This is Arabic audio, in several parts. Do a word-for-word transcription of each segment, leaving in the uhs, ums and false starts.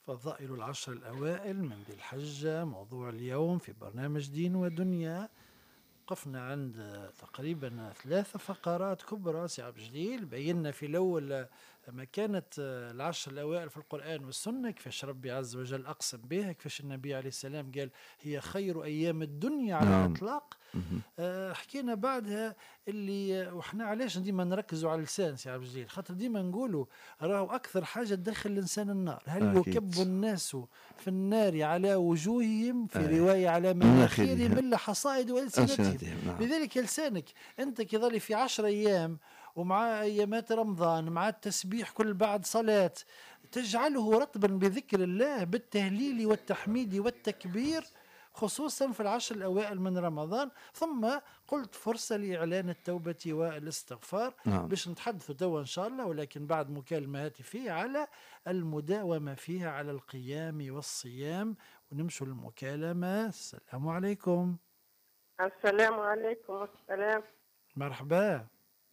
فضائل العشر الأوائل من ذي الحجة موضوع اليوم في برنامج دين ودنيا. وقفنا عند تقريبا ثلاثة فقرات كبرى. سي عبد الجليل بينا في الأول مكانة العشر الأوائل في القرآن والسنة، كيفاش ربي عز وجل أقسم بها، كيفاش النبي عليه السلام قال هي خير أيام الدنيا على نعم. الإطلاق. مهم. آه، حكينا بعدها اللي وحنا علاش ديما نركزوا على اللسان سي عبد الجليل، خاطر ديما نقولوا راهو اكثر حاجه تدخل الانسان النار. هل أكيد. يكب الناس في النار على وجوههم، في أي. روايه على مناخيرهم مناخيرهم. الا حصائد والسنتهم. ألسنتهم. نعم. لذلك لسانك انت كظل في عشر ايام ومع ايامات رمضان مع التسبيح كل بعد صلاه تجعله رطبا بذكر الله بالتهليل والتحميد والتكبير، خصوصا في العشر الأوائل من رمضان. ثم قلت فرصة لإعلان التوبة والاستغفار. نعم. باش نتحدثوا توا إن شاء الله، ولكن بعد مكالمة هاتفية على المداومة فيها على القيام والصيام. ونمشوا للمكالمة. السلام عليكم. السلام عليكم. السلام. مرحبا.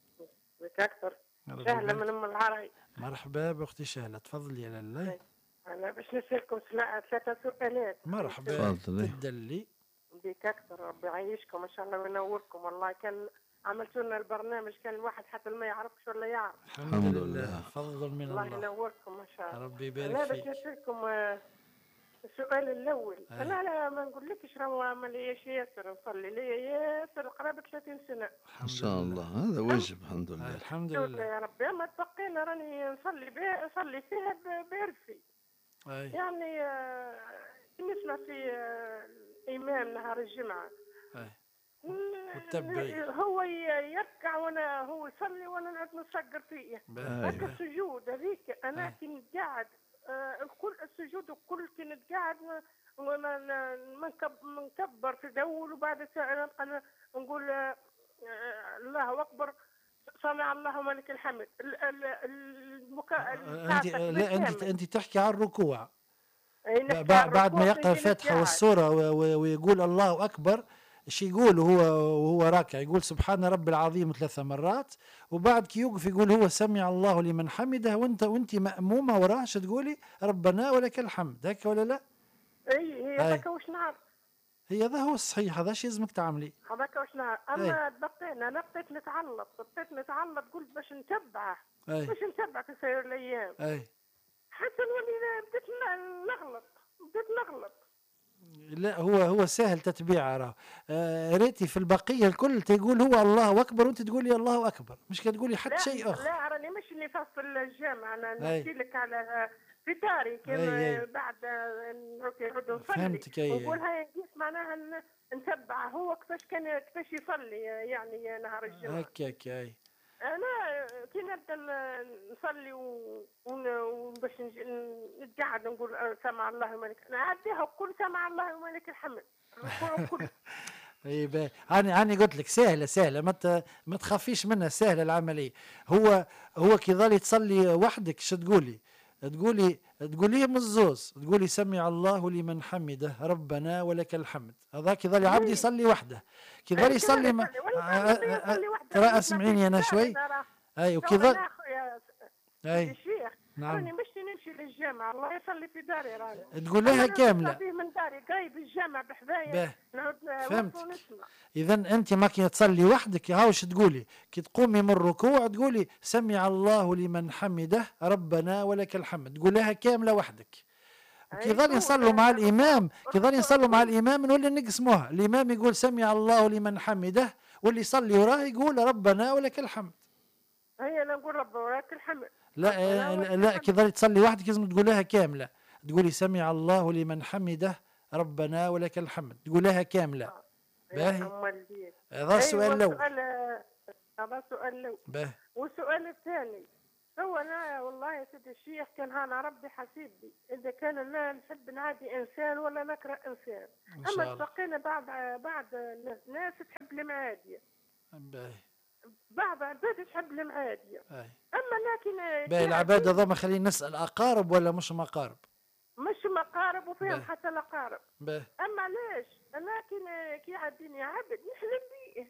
بك أكثر. مرحبا. سهلة من أم العربي. مرحبا بأختي شهلة، تفضلي يا لله. أنا باش نسألكم ثلاثة سؤالات. مرحبا. تفضلي. تدلي. بك أكثر، ربي يعيشكم إن شاء الله وينوركم. والله كان عملتوا لنا البرنامج كان الواحد حتى ما يعرفش ولا يعرف. الحمد, الحمد لله. لله. فضل من الله الله. ينوركم إن شاء الله. ربي أنا يبارك باش فيك. نسألكم آه، السؤال الأول. أي. أنا لا ما نقولكش راهو عمليش ياسر، نصلي لي ياسر قرابة ثلاثين سنة. إن شاء الله هذا واجب. الحمد آه، لله. الحمد لله لله. يا ربي. أما تبقينا راني نصلي بها نصلي فيها ب- بعرفي. أي. يعني آه، نسمع في آه، الإمام نهار الجمعة. أي. ن- وتتبعي. هو ي- يركع وانا هو يصلي وانا نقعد نصقر فيه. باهي. هكا السجود هذيك انا أي. كي نتقعد آه، الكل السجود الكل كي نتقعد ما ما ما- ما نكب- ما نكبر في الاول وبعد ساعة نبقى نقول آه، آه، الله اكبر سمع الله ولك الحمد. ال- ال- المكا... انت لا انت كامل. انت تحكي عن الركوع. أي نحكي ب- عن بعد ما الركوع يقرا كي الفاتحه نتقعد. والسوره و- و- ويقول الله اكبر، ايش يقول هو وهو راكع؟ يقول سبحان رب العظيم ثلاثة مرات، وبعد كي يوقف يقول هو سمع الله لمن حمده، وانت وانت مأمومه وراه تقولي ربنا ولك الحمد، هكا ولا لا؟ اي هي أي. هذاك واش نعرف. هي هذا هو الصحيح، هذا شي لازمك تعملي. هذاك واش نعرف. اما بقينا انا بقيت نتعلق بقيت نتعلق قلت باش نتبعه اي باش نتبع في سير الايام اي حتى نولي بديت ن- نغلط بديت نغلط. لا هو هو سهل تتبيعه راه. آه ريتي في البقيه الكل تقول هو الله اكبر وانت تقولي الله اكبر، مش كتقولي حتى لا شيء اخر. لا راني مش اللي في الجامع انا أي. نحكي لك على في داري كان أي أي. بعد نعود نعود نصلي فهمتك. أي أي. ونقول هاي نقيس معناها ن- نتبع هو كيفاش كان كيفاش يصلي يعني نهار الجمعة. هكاك. اي انا كي نبدا ن- نصلي و- ون- وباش نج- ن- نتقعد نقول آه، سمع الله وملك نعديها كل سمع الله وملك الحمد الركوع كله. اي باهي. هاني هاني قلت لك سهله سهله، ما ت- ما تخافيش منها، سهله العمليه. هو هو كي ظل تصلي وحدك شو تقولي؟ تقولي تقوليه من الزوز، تقولي سمع الله لمن حمده ربنا ولك الحمد. هذا كي ظل عبد يصلي وحده، كي ظل يصلي ما ترى اسمعيني انا شوي. اي وكي ظل اي الشيخ نعم. راني مش نمشي للجامع الله يصلي في داري راني تقول لها كامله. فيه من داري قريب الجامع بحذايا باه. نعود فهمتك. ونسمع. اذا انت ما كي تصلي وحدك هاوش تقولي كي تقومي من الركوع تقولي سمع الله لمن حمده ربنا ولك الحمد، تقولها كامله وحدك. وكي ظل يصلوا مع الامام كي ظل يصلوا مع الامام نولي نقسموها، الامام يقول سمع الله لمن حمده واللي يصلي وراه يقول ربنا ولك الحمد. هي انا نقول رب ولك الحمد. لا لا, لا كي ظل تصلي وحدك لازم تقولها كامله، تقولي سمع الله لمن حمده ربنا ولك الحمد، تقولها كامله. باهي. هذا السؤال الاول. هذا السؤال الاول. باهي. والسؤال الثاني هو انا والله يا سيدي الشيخ كان هانا ربي حسيبي اذا كان انا نحب نعادي انسان ولا نكره انسان. اما تلقينا بعض بعض ناس تحب المعاديه. باهي. بعض عباد تحب المعاديه. باهي. اما لكن باهي العباد هذوما خلينا نسال اقارب ولا مش مقارب؟ مش مقارب وفيهم باهي. حتى الاقارب. باهي. اما علاش؟ لكن كي يعديني عبد نحلم بيه.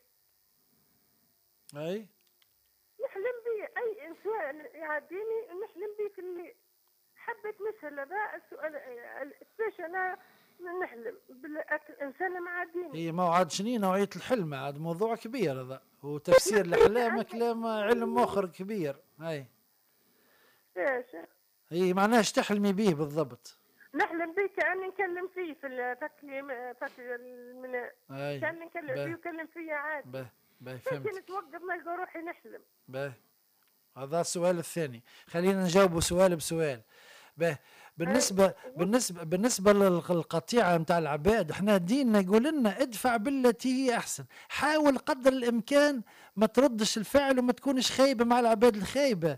اي نحلم بيه اي انسان يعديني نحلم بيه في الليل. حبيت السؤال هذا السؤال آه، كيفاش انا نحلم بالاكل انسان مع ديني؟ هي ما هو عاد شنو نوعية الحلم، عاد موضوع كبير هذا، وتفسير الأحلام كلام علم آخر كبير. هاي كيفاش هي معناها تحلمي به بالضبط. نحلم به كاني نكلم فيه في التكليم فك من هاي كاني نكلم به فيه وكلم فيا عادي. به به لكن فهمت. نتوقف نلقى روحي نحلم. به هذا السؤال الثاني، خلينا نجاوبه سؤال بسؤال. به بالنسبة بالنسبة بالنسبة للقطيعة نتاع العباد، احنا ديننا يقول لنا ادفع بالتي هي احسن، حاول قدر الامكان ما تردش الفعل وما تكونش خايبة مع العباد الخايبة.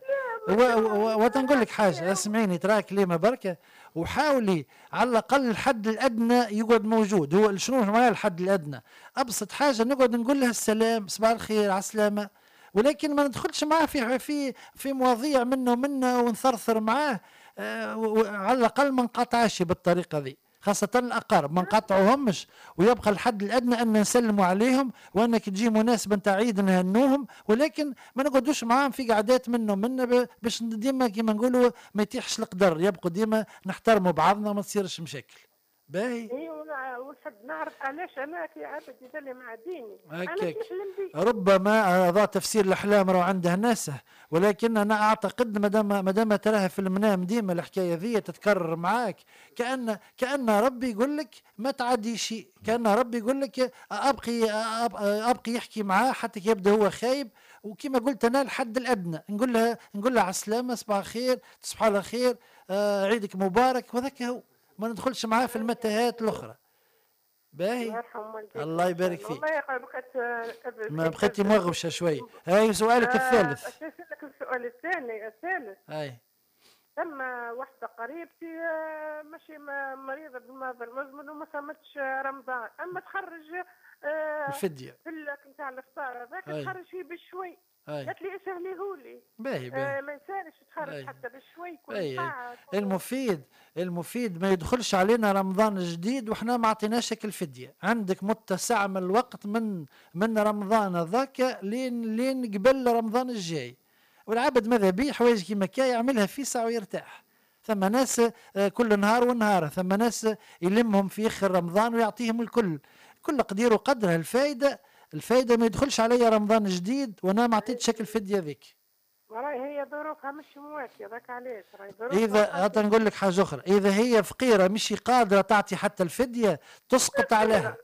وتنقول لك حاجة، اسمعيني ترى كلمة بركة، وحاولي على الأقل الحد الأدنى يقعد موجود. هو شنو معناه الحد الأدنى؟ أبسط حاجة نقعد نقول لها السلام، صباح الخير، على السلامة، ولكن ما ندخلش معاه في في في مواضيع منه ومنه ونثرثر معاه. آه على الأقل ما نقاطعش بالطريقة ذي، خاصة الأقارب ما نقاطعوهمش، ويبقى الحد الأدنى أن نسلموا عليهم، وأنك تجي مناسبة نتاع عيد نهنوهم، ولكن ما نقعدوش معاهم في قعدات منه ومنه باش ديما كيما نقولوا ما يتيحش القدر، يبقوا ديما نحترموا بعضنا وما تصيرش مشاكل. باهي ايوه ونحب نعرف علاش انا كي عبد يدلي مع ديني هكاك. انا نحلم بيه. ربما هذا تفسير الاحلام راه عنده ناسه، ولكن انا اعتقد ما دام ما دام تراها في المنام ديما الحكايه ذي تتكرر معاك، كان كان ربي يقول لك ما تعدي شيء، كان ربي يقول لك ابقي ابقي يحكي معاه حتى يبدا هو خايب. وكما قلت انا الحد الادنى نقول لها نقول لها على السلامه، صباح الخير، تصبح على خير، آه عيدك مبارك، وذاك هو، ما ندخلش معاه في المتاهات الاخرى. باهي الله يبارك فيك. والله بقيت ما بقيتي مغوشه شوي. هاي سؤالك الثالث. اسالك السؤال الثاني الثالث. هاي ثم واحدة قريبتي ماشي مريضة بالمرض المزمن وما صامتش رمضان، اما تخرج الفدية في نتاع الافطار هذاك تخرج فيه بشوي. قالت لي اسهليهولي. باهي باهي. آه ما يسالش تخرج حتى بشوي كل ساعة. المفيد المفيد ما يدخلش علينا رمضان جديد واحنا ما عطيناشك الفدية. عندك متسع من الوقت من من رمضان هذاك لين لين قبل رمضان الجاي، والعبد ماذا بيه حوايج كيما كا يعملها في ساعة ويرتاح. ثم ناس كل نهار ونهار، ثم ناس يلمهم في اخر رمضان ويعطيهم الكل، كل قدير وقدرها. الفايدة الفايدة ما يدخلش عليا رمضان جديد وانا ما عطيتش شكل فدية ذيك. راهي هي ظروفها مش مواتية ذاك علاش. اذا هات نقول لك حاجة اخرى، اذا هي فقيرة مش قادرة تعطي حتى الفدية تسقط عليها،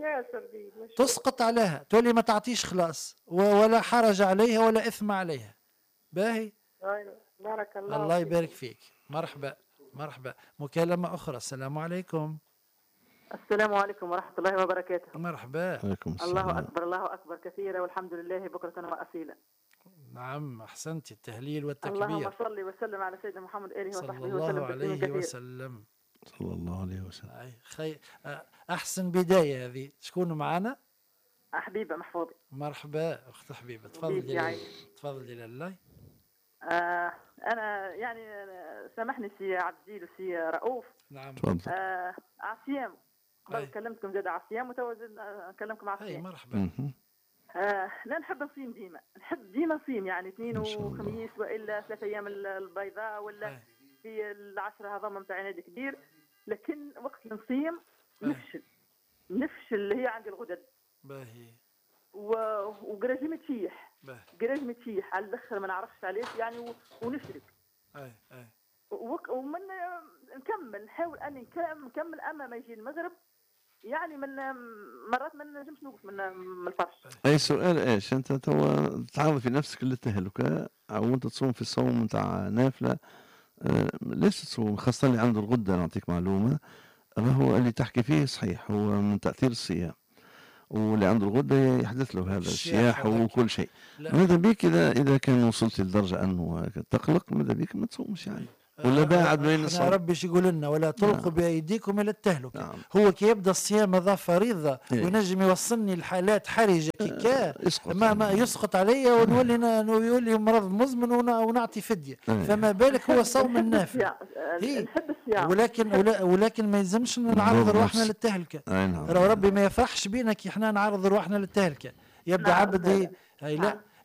تسقط عليها، تولي ما تعطيش خلاص، ولا حرج عليها ولا اثم عليها. باهي بارك الله الله يبارك فيك. مرحبا مرحبا. مكالمة أخرى. السلام عليكم. السلام عليكم ورحمة الله وبركاته. مرحبا. عليكم السلام. الله أكبر الله أكبر كثيرا والحمد لله بكرة وأصيلا. نعم أحسنت، التهليل والتكبير. اللهم صل وسلم على سيدنا محمد آله وصحبه وسلم. صلى الله عليه وسلم. صلى الله عليه وسلم. خي... أحسن بداية هذه. شكون معنا؟ حبيبة محفوظي. مرحبا أخت حبيبة، تفضلي تفضلي لله. آه أنا يعني سامحني سي عبد الجليل وسي رؤوف. نعم تفضل. آه عصيام قبل كلمتكم زاد عصيام وتوازن أكلمكم عصيام. أي مرحبا. آه لا نحب نصيم ديما، نحب ديما نصيم يعني اثنين وخميس والا ثلاث ايام البيضاء ولا أي. في العشرة هذوما نتاع عيد كبير، لكن وقت نصيم نفشل نفشل اللي هي عندي الغدد. باهي. وقراجي متشيح قراجي متشيح على الاخر ما نعرفش علاش يعني ونشرب. اي اي. ومن نكمل نحاول اني نكمل اما ما يجي المغرب يعني من مرات ما نجمش نوقف من من الفرش. اي سؤال ايش انت تو تعرض في نفسك للتهلكه او انت تصوم في الصوم نتاع نافله؟ آه ليش تصوم؟ خاصه اللي عنده الغده. نعطيك معلومه، راهو اللي تحكي فيه صحيح، هو من تاثير الصيام، واللي عنده الغده يحدث له هذا الشياح وكل شيء. ماذا بيك اذا اذا كان وصلت لدرجه انه تقلق، ماذا بيك ما تصومش يعني ولا باعد بين الصوم. ربي يقول لنا ولا تلقوا نعم. بايديكم الى التهلكه. نعم. هو كي يبدا الصيام هذا فريضه إيه؟ وينجم يوصلني لحالات حرجه كيكا ما, ما يسقط علي ونولي يولي مرض مزمن ونعطي فديه. إيه؟ فما بالك هو صوم النافل. ولكن ولكن ما يلزمش نعرض روحنا للتهلكه. نعم. ربي ما يفرحش بينا كي احنا نعرض روحنا للتهلكه. يبدا نعم. عبدي هاي لا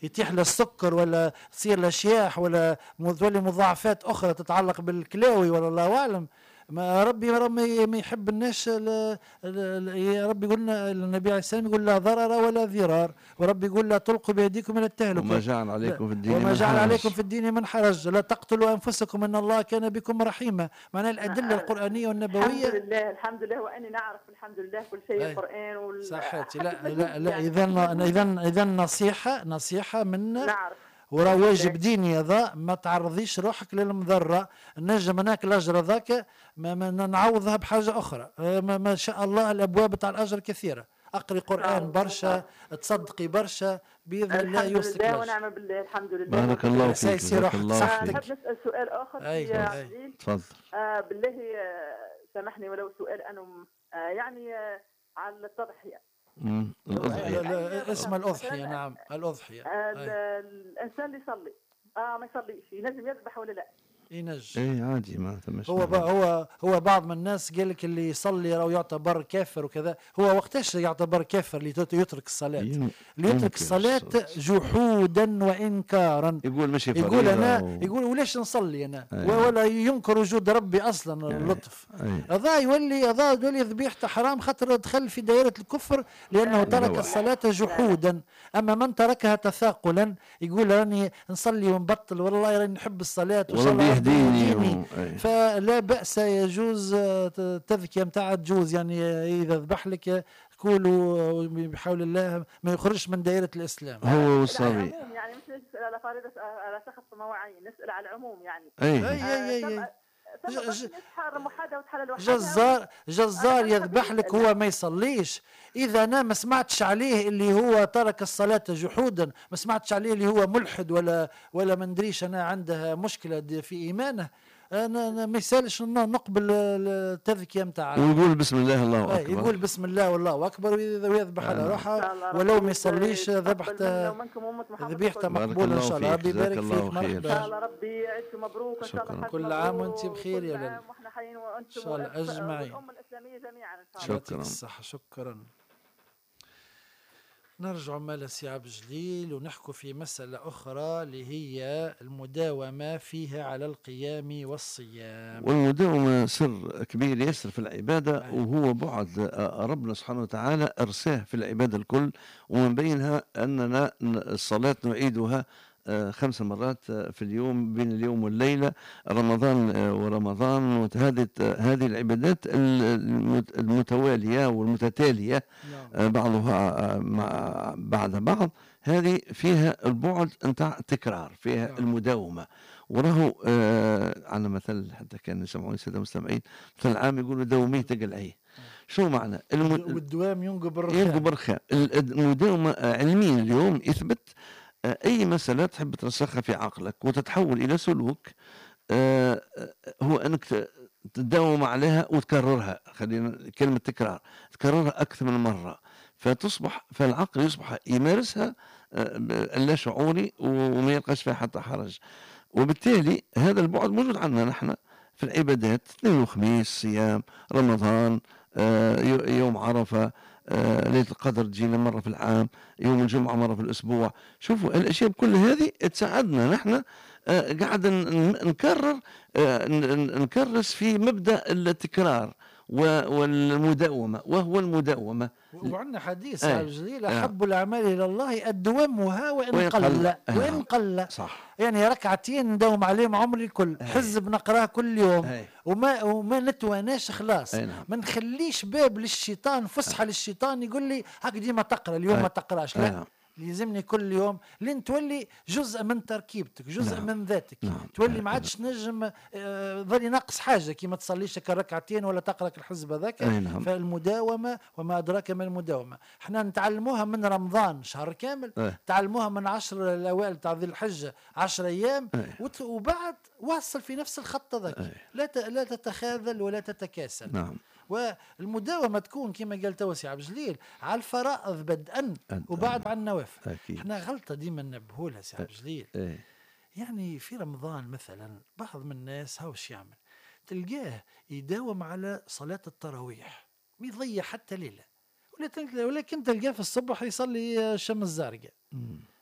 يتيح له السكر ولا تصير له شياح ولا تولي مضاعفات اخرى تتعلق بالكلاوي ولا الله اعلم. ما ربي ربي ما يحب الناس ال- ال- يا ربي قلنا النبي عليه السلام يقول لا ضرر ولا ضرار، وربي يقول لا تلقوا بيديكم الى التهلكه وما جعل لا، عليكم في الدين وما من جعل حرج. عليكم في الدين من حرج، لا تقتلوا انفسكم ان الله كان بكم رحيما. معناها الادله القرانيه الحمد والنبويه. لله الحمد لله واني نعرف الحمد لله كل شيء أي. القران وال صحتي. حتى لا في لا لا يعني اذا حتى اذا اذا نصيحه نصيحه منا، نعرف وراه الحمد واجب لله. ديني هذا، ما تعرضيش روحك للمضرة. نجم هناك الأجر ذاك ما, ما نعوضها بحاجة أخرى. آه، ما, ما شاء الله الأبواب تاع الأجر كثيرة. أقري قرآن برشا، تصدقي برشا، بإذن الله الحمد يوصلك لله الأجر. ونعم بالله الحمد لله. بارك الله فيك، سيسي جزاك روحك، الله صحتك. خير. نحب نسال سؤال اخر أي، يا أي. عزيز. تفضل. آه بالله آه سامحني ولو سؤال انا آه يعني آه على التضحيه. مم. لا الأضحية. لا اسمها الأضحية. نعم الأضحية. آه أي. الانسان اللي يصلي اه ما يصليش ينجم يذبح ولا لا؟ ينج. ايه عادي ما ثمش هو مانع. هو هو بعض من الناس قال لك اللي يصلي راهو يعتبر كافر وكذا. هو وقتاش يعتبر كافر اللي يترك الصلاة؟ يم- اللي يترك ينكر الصلاة الصلاة. جحودا وإنكارا. يقول ماشي فريضة يقول انا و... يقول وليش نصلي انا أي. ولا ينكر وجود ربي اصلا أي. اللطف. أي. هذا يولي هذا يولي ذبيحته حرام خاطر دخل في دائره الكفر لانه ترك لا. الصلاه جحودا. اما من تركها تثاقلا يقول راني نصلي ونبطل والله راني نحب الصلاه وإن شاء وربي الله ربي يهديني يهديني. و... أي. فلا باس يجوز آه، التذكيه نتاع تجوز يعني آه، اذا ذبح لك كولوا بحول الله ما يخرجش من دائره الاسلام. هو على والصبي. العموم يعني مش نسال على فريضه على شخص معين نسال على العموم يعني. اي اي اي اي, أي. ثم ج- بس ج- يسحر محاده وتحلل وحده. جزار جزار أنا يذبح حبيت لك أسأل. هو ما يصليش. اذا انا ما سمعتش عليه اللي هو ترك الصلاه جحودا، ما سمعتش عليه اللي هو ملحد ولا ولا ما ندريش انا عنده مشكله دي في ايمانه، انا أنا ما يسالش ن- نقبل التذكيه نتاعه. ويقول بسم الله الله أي، اكبر. يقول بسم الله والله اكبر ويذ- ويذبح على آه. روحه ولو ما يصليش ذبحته ذبيحته بارك مقبوله ان الله شاء الله. فيك، ربي جزاك يبارك الله فيك. خير. ان شاء مرحبا الله ربي يعيشكم مبروك ان شاء الله. شكراً. حج كل مبروك عام وأنت بخير يا وكل ليلى. عام واحنا حيين وانتم إن شاء الله والأس- أجمعين. والامه الاسلاميه جميعا ان شاء الله. يعطيك شكراً. الصحة. شكرا. نرجع مال سي عبد الجليل ونحكوا في مسألة أخرى اللي هي المداومة فيها على القيام والصيام. والمداومة سر كبير ياسر في العبادة، أي. وهو بعد ربنا سبحانه وتعالى أرساه في العبادة الكل، ومن بينها أننا الصلاة نعيدها آه، خمس مرات آه، في اليوم بين اليوم والليلة، رمضان آه، ورمضان. وهذه هذه العبادات المت- المتوالية والمتتالية نعم. آه، بعضها آه، مع بعد بعض، هذه فيها البعد نتاع التكرار، فيها نعم. المداومة. وراهو آه على مثل حتى كان يسمعون السادة المستمعين مثل عام يقولوا دومي تقلعيه. شو معنى الم... والدوام ينقب الرخام. ينقب الرخاء. المداومة آه، علميا اليوم يثبت آه، أي مسألة تحب ترسخها في عقلك وتتحول إلى سلوك، آه، آه، هو أنك ت- تداوم عليها وتكررها. خلينا كلمة تكرار، تكررها أكثر من مرة، فتصبح فالعقل يصبح يمارسها آه، لا شعوري وما يلقاش فيها حتى حرج. وبالتالي هذا البعد موجود عندنا نحن في العبادات، اثنين وخميس، صيام، رمضان، آه، يو- يوم عرفة، آه، ليلة القدر تجينا مرة في العام، يوم الجمعة مرة في الأسبوع. شوفوا الأشياء كل هذه تساعدنا نحن آه، قاعد ن- نكرر آه، ن- ن- نكرس في مبدأ التكرار و- والمداومة، وهو المداومة. وعندنا حديث أي. على الجليل آه. أحب الأعمال إلى الله أدومها وإن وإن قل. قل. وإن آه. قل صح. يعني ركعتين نداوم عليهم عمري الكل. أي. حزب نقراه كل يوم أي. وما وما نتواناش خلاص. أي نعم. ما نخليش باب للشيطان، فسحه للشيطان يقول لي هاك ديما تقرا اليوم أي. ما تقراش. أي لا نعم. يلزمني كل يوم لين تولي جزء من تركيبتك، جزء نعم. من ذاتك. نعم. تولي ما عادش نجم آه، ظلي ناقص حاجه كي ما تصليش لك الركعتين ولا تقرا لك الحزب هذاك. أي نعم. فالمداومه وما ادراك ما المداومه. احنا نتعلموها من رمضان شهر كامل، أي. تعلموها من عشر الاوائل تاع ذي الحجه عشر ايام، أي. وت- وبعد واصل في نفس الخط هذاك. أي. لا ت- لا تتخاذل ولا تتكاسل. نعم. والمداومه تكون كما قال توسي عبد الجليل على الفرائض بدءا أنت- وبعد على النوافل. أكيد. احنا غلطه ديما ننبهولها سي عبد الجليل. إيه. يعني في رمضان مثلا بعض من الناس هاوش يعمل، تلقاه يداوم على صلاة التراويح ما يضيع حتى ليلة، ولكن ولكن تلقاه في الصبح يصلي الشمس الزارقة. مم.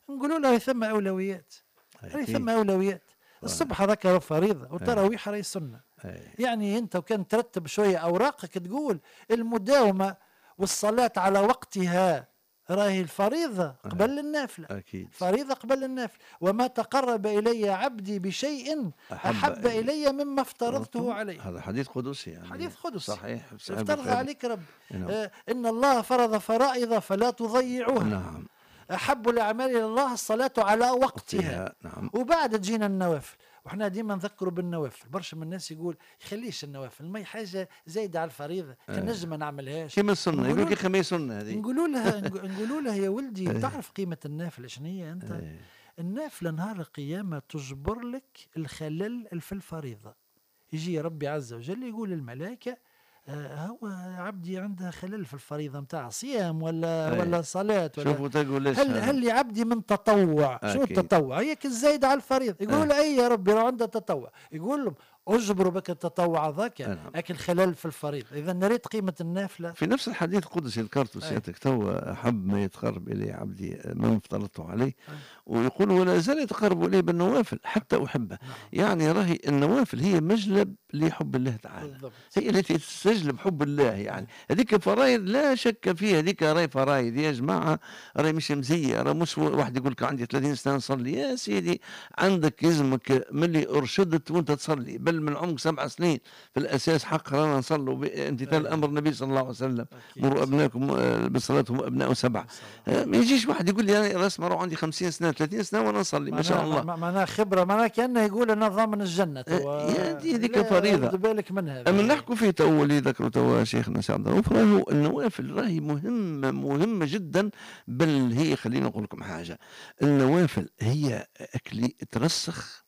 نقولوا له ثم أولويات، راهي أكيد. ثم أولويات. الصبح هذاك راهو فريضة والتراويح راهي سنة. أي. يعني أنت وكان ترتب شوية أوراقك تقول المداومة والصلاة على وقتها راهي الفريضة قبل النافلة. أكيد. فريضة قبل النافلة. وما تقرب إلي عبدي بشيء أحب, أحب إلي مما افترضته عليه. هذا حديث قدسي يعني. حديث قدسي صحيح. افترض عليك رب. نعم. آه إن الله فرض فرائض فلا تضيعوها. نعم. أحب الأعمال إلى الله الصلاة على وقتها. نعم. وبعد تجينا النوافل. وإحنا ديما نذكروا بالنوافل. برشا من الناس يقول يخليش النوافل، ما هي حاجة زايدة على الفريضة، كان نجم ما نعملهاش كما السنة، يقول لك خميس سنة هذه. نقولوا لها نقولوا لها يا ولدي تعرف قيمة النافلة شنو هي أنت؟ ايه. النافلة نهار القيامة تجبر لك الخلل في الفريضة. يجي ربي عز وجل يقول للملائكة آه هو عبدي عنده خلل في الفريضة متاع صيام ولا ايه. ولا صلاة ولا شوفوا تقول ليش هل هل لعبدي من تطوع؟ شو التطوع؟ هيك الزايد على الفريضة. يقولوا له اي يا ربي لو عنده تطوع، يقول لهم اجبروا بك التطوع ذاك لكن خلل في الفريضة. إذا نريد قيمة النافلة في نفس الحديث القدسي ذكرته سيادتك تو، أحب ما يتقرب إلي عبدي ما افترضته عليه. أي. ويقول ولا زال يتقرب إلي بالنوافل حتى أحبه. نعم. يعني راهي النوافل هي مجلب لحب الله تعالى. بالضبط. هي التي تستجلب حب الله. يعني هذيك فرائض لا شك فيها، هذيك راهي فرائض يا جماعة، راهي مش مزية، راهي مش واحد يقول لك عندي ثلاثين سنة نصلي. يا سيدي عندك يلزمك ملي أرشدت وأنت تصلي، بل من عمرك سبع سنين في الأساس حق رانا نصلوا بامتثال أمر النبي صلى الله عليه وسلم. مروا أبنائكم بالصلاة هم أبناء سبعة. ما يجيش واحد يقول لي أنا راس مرة عندي خمسين سنة ثلاثين سنة وأنا نصلي ما شاء الله. معناها خبرة، معناها كأنه يقول أنا ضامن الجنة. يعني هذيك فريضة. بالك من هذا. أما نحكوا فيه تو اللي ذكروا تو شيخنا سي عبد الرؤوف، راهو النوافل راهي مهمة مهمة جدا. بل هي خلينا نقول لكم حاجة، النوافل هي أكلي ترسخ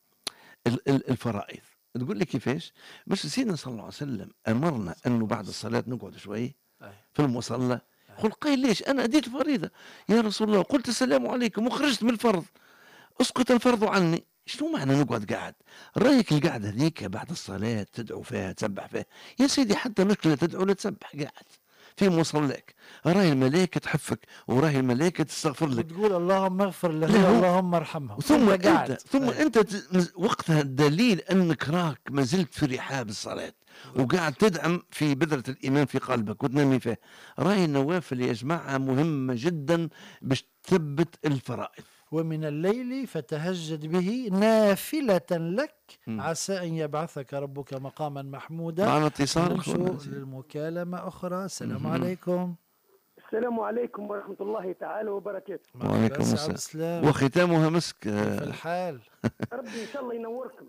الفرائض. تقول لي كيفاش؟ بس سيدنا صلى الله عليه وسلم أمرنا أنه بعد الصلاة نقعد شوي في المصلى. قل قايل ليش؟ أنا أديت فريضة يا رسول الله، قلت السلام عليكم وخرجت من الفرض، اسقط الفرض عني. شنو معنى نقعد قاعد؟ رايك القعدة هذيك بعد الصلاة تدعو فيها تسبح فيها يا سيدي، حتى مشكلة تدعو لا تسبح قاعد في مصلاك، راهي الملائكة تحفك وراهي الملائكة تستغفر لك وتقول اللهم اغفر له اللهم ارحمه. ثم انت ثم أي. انت وقتها الدليل انك راك ما زلت في رحاب الصلاة وقاعد تدعم في بذرة الإيمان في قلبك وتنمي فيه. راهي النوافل يا جماعة مهمة جدا باش تثبت الفرائض. ومن الليل فتهجد به نافلة لك م. عسى أن يبعثك ربك مقاما محمودا. معنا اتصال للمكالمة أخرى. السلام عليكم. السلام عليكم ورحمة الله تعالى وبركاته. وعليكم السلام وختامها مسك. كيف الحال؟ ربي إن شاء الله ينوركم.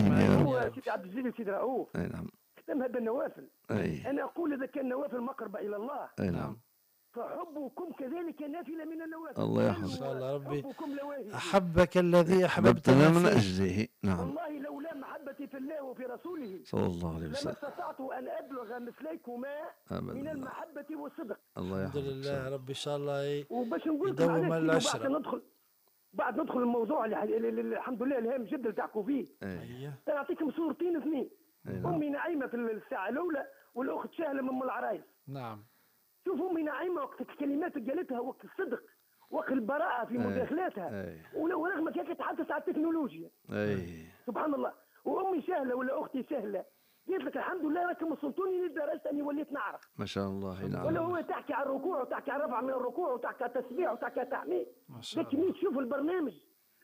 هو سيدي عبد الجليل سيدي رؤوف. أي نعم. ختمها بالنوافل. أي. أنا أقول إذا كان نوافل مقربة إلى الله. أي نعم. فحبكم كذلك نافلة من النوافل. الله يحفظك. إن شاء الله ربي أحبك الذي أحببتنا من أجله. نعم. والله لولا محبتي في الله وفي رسوله صلى الله عليه وسلم لما استطعت أن أبلغ مثليكما من المحبة والصدق. الله يحفظك. الحمد لله ربي إن شاء الله وباش نقول يدوم العشرة. بعد ندخل بعد ندخل الموضوع اللي الحمد لله الهام جدا اللي تحكوا فيه. أيه. نعطيكم صورتين اثنين. أيه. أمي نعيمة في الساعة الأولى والأخت شاهلة من أم العرايس. نعم. شوف أمي نعيمة وقت الكلمات اللي قالتها وقت الصدق وقت البراءة في مداخلاتها. أيه. ورغم كيف تتحدث عن التكنولوجيا. أيه. سبحان الله. وأمي سهلة ولا أختي سهلة قلت لك الحمد لله راكم وصلتوني لدرجة أني وليت نعرف. ما شاء الله. نعم. ولا هو تحكي عن الركوع وتحكي عن رفع من الركوع وتحكي عن التسبيح وتحكي عن تحميد. لكن تشوف البرنامج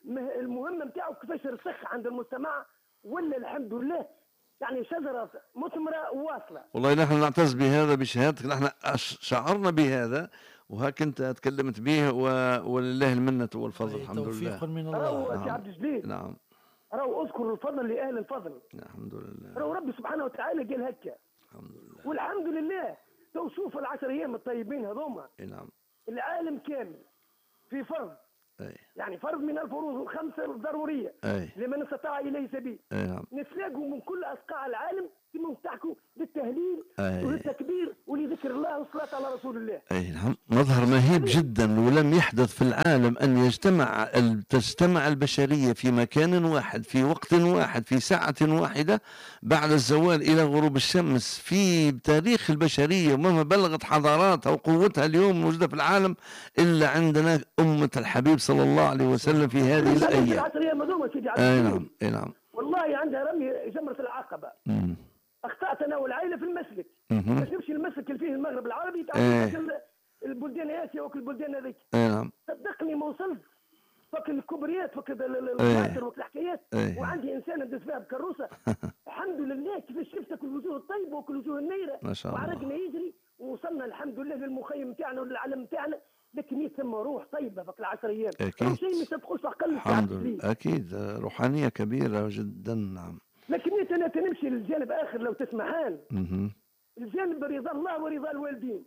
المهم نتاعو كيفاش رسخ عند المستمع ولا الحمد لله يعني شجرة مثمرة واصلة. والله نحن نعتز بهذا بشهادتك، نحن شعرنا بهذا وهاك انت تكلمت به ولله المنة والفضل. الحمد لله. توفيق من الله. راهو نعم. عبد الجليل. نعم. راهو اذكر الفضل لأهل الفضل. الحمد لله. راهو ربي سبحانه وتعالى قال هكا. الحمد لله. والحمد لله تو شوف العشر ايام الطيبين هذوما. نعم. العالم كامل في فرض. أي. يعني فرض من الفروض الخمسة الضرورية. أي. لمن استطاع إليه سبيل. نعم. نتلاقوا من كل أصقاع العالم كما تحكوا للتهليل أي. وللتكبير ولذكر الله والصلاة على رسول الله. أي نعم، مظهر مهيب جدا، ولم يحدث في العالم أن يجتمع تجتمع البشرية في مكان واحد في وقت واحد في ساعة واحدة بعد الزوال إلى غروب الشمس في تاريخ البشرية، ومهما بلغت حضاراتها وقوتها اليوم موجودة في العالم، إلا عندنا أمة الحبيب صلى الله عليه وسلم في هذه الأيام. أي نعم، أي نعم. والله عندها رمي جمرة العقبة. مم. اخطأت انا والعائلة في المسلك. مم. باش نمشي المسلك اللي فيه المغرب العربي تاع إيه. البلدان اسيا وكل البلدان هذيك. أي نعم. صدقني ما وصلت فك الكبريات فك إيه. المعاصر وفك الحكايات. إيه. وعندي انسان ندز فيها بكروسه. الحمد لله كيفاش شفتك الوجوه الطيبه وكل الوجوه النيره. ما شاء الله. وعرقنا يجري ووصلنا الحمد لله للمخيم تاعنا وللعلم تاعنا، لكن يتم روح طيبه فك العشر ايام. أكيد. شيء ما يصدقوش عقل. الحمد لله، أكيد روحانية كبيرة جدا. نعم. لكن انا تنمشي للجانب اخر لو تسمحان. مم. الجانب رضا الله ورضا الوالدين.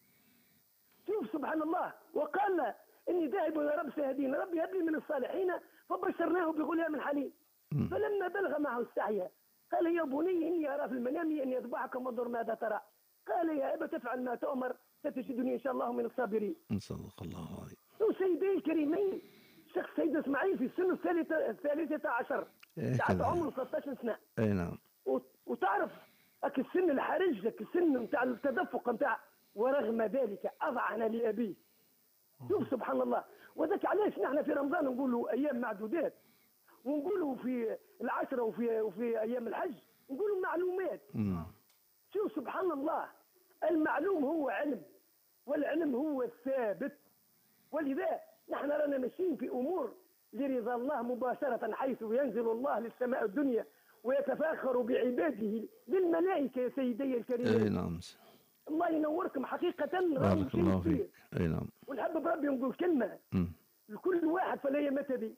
شوف سبحان الله، وقال اني ذاهب الى رب سيهدين، ربي هب لي من الصالحين، فبشرناه بغلام حليم. فلما بلغ معه السعي قال يا بني اني ارى في المنام اني اذبحك وانظر ماذا ترى. قال يا ابا تفعل ما تؤمر ستجدني ان شاء الله من الصابرين. صدق الله عليه. وسيدي الكريمين شخص سيد اسماعيل في السن الثالثه الثالثه عشر بعد عمره ثلاثة عشر سنه. اي نعم. وتعرف اك السن الحرج اك السن نتاع التدفق نتاع، ورغم ذلك اضعنا لابيه. شوف سبحان الله. وذاك علاش نحن في رمضان نقولوا ايام معدودات، ونقولوا في العشره وفي وفي ايام الحج نقولوا معلومات. مم. شوف سبحان الله، المعلوم هو علم، والعلم هو الثابت. ولذا نحن رانا ماشيين في امور لرضا الله مباشره، حيث ينزل الله للسماء الدنيا ويتفاخر بعباده للملائكه يا سيدي الكريمين. اي نعم. الله ينوركم حقيقه. بارك الله فيك. اي نعم. ونحب بربي نقول كلمه مم. لكل واحد في الايام تبي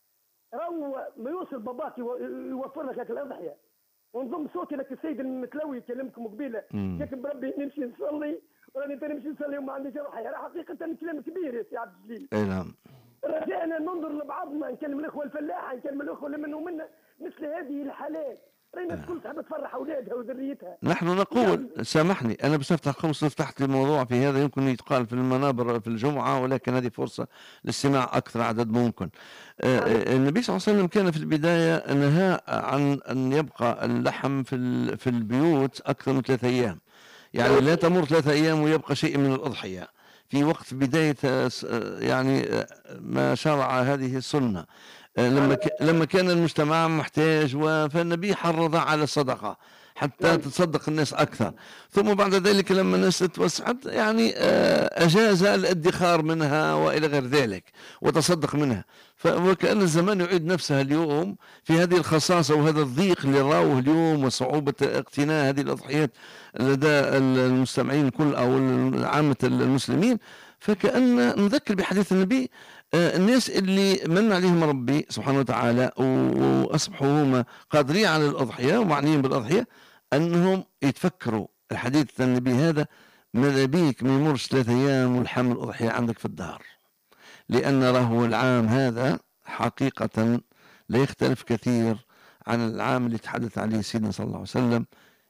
راهو ما يوصل باباك يوفر لك هاك الاضحيه، ونضم صوتي لك السيد المتلوي يكلمكم قبيله، لكن بربي نمشي نصلي وراني نمشي نصلي وما عنديش اضحيه. راه حقيقه كلام كبير يا سي عبد الجليل. اي نعم. رجاءنا ننظر لبعضنا، نكلم الاخوه الفلاحه، نكلم الاخوه اللي منهم منا مثل هذه الحالات. راينا الكل تحب تفرح اولادها وذريتها. نحن نقول سامحني، انا بس افتح قوس فتحت لي موضوع في هذا يمكن يتقال في المنابر في الجمعه، ولكن هذه فرصه لاستماع اكثر عدد ممكن. آه النبي صلى الله عليه وسلم كان في البدايه نهى عن ان يبقى اللحم في في البيوت اكثر من ثلاثة ايام، يعني لا تمر ثلاثة ايام ويبقى شيء من الاضحيه في وقت بدايه يعني ما شرع هذه السنه. لما لما كان المجتمع محتاج، فالنبي حرض على الصدقه حتى تتصدق الناس اكثر. ثم بعد ذلك لما الناس توسعت يعني اجاز الادخار منها والى غير ذلك وتصدق منها. فكأن الزمان يعيد نفسه اليوم في هذه الخصاصه وهذا الضيق اللي راوه اليوم وصعوبه اقتناء هذه الاضحيات لدى المستمعين الكل او عامه المسلمين. فكأن نذكر بحديث النبي الناس اللي من عليهم ربي سبحانه وتعالى وأصبحوا هم قادرين على الأضحية ومعنيين بالأضحية أنهم يتفكروا الحديث النبي هذا، ماذا بيك ما يمرش ثلاثة أيام والحمل الأضحية عندك في الدار، لأن راهو العام هذا حقيقة لا يختلف كثير عن العام اللي تحدث عليه سيدنا صلى الله عليه وسلم.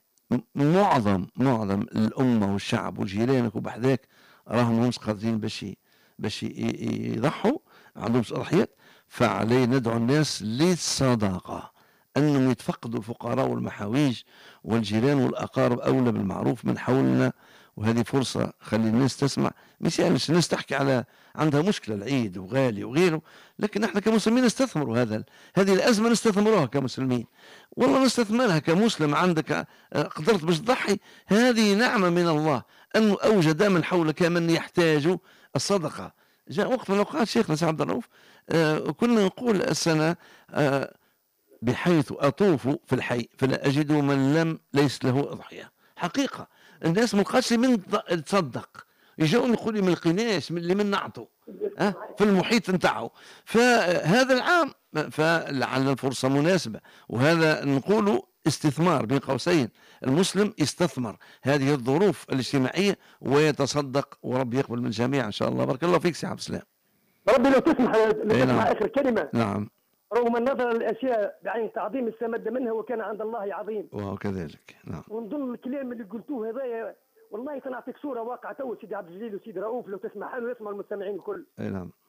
معظم معظم الأمة والشعب وجيرانك وبحذاك راهم همش قادرين باش باش يضحوا، عندهم أضحيات. فعليه ندعو الناس للصدقة، أنهم يتفقدوا الفقراء والمحاويج والجيران والأقارب أولى بالمعروف من حولنا. وهذه فرصة خلي الناس تسمع. مش يعني الناس تحكي على عندها مشكلة العيد وغالي وغيره، لكن احنا كمسلمين نستثمروا هذا هذه الأزمة، نستثمروها كمسلمين. والله نستثمرها كمسلم. عندك قدرت باش تضحي، هذه نعمة من الله أنه أوجد من حولك من يحتاج الصدقة. جاء وقت من الأوقات شيخنا سي عبد الرؤوف آه كنا نقول السنة آه بحيث أطوف في الحي فلا أجد من لم ليس له أضحية. حقيقة الناس ما لقاتش من تصدق، يجون يقول لي ما لقيناش من اللي من نعطوا أه في المحيط نتاعو. فهذا العام فلعل الفرصة مناسبة، وهذا نقوله استثمار بين قوسين. المسلم يستثمر هذه الظروف الاجتماعية ويتصدق، ورب يقبل من الجميع إن شاء الله. بارك الله فيك سي عبد السلام. ربي لو تسمح لو تسمح نعم. آخر كلمة. نعم. رغم النظر للأشياء بعين تعظيم استمد منها وكان عند الله عظيم. وكذلك. نعم. ونظن الكلام اللي قلتوه هذايا والله سنعطيك صوره واقعه تو سيدي عبد الجليل وسيدي رؤوف لو تسمح ويسمع المستمعين الكل. اي نعم.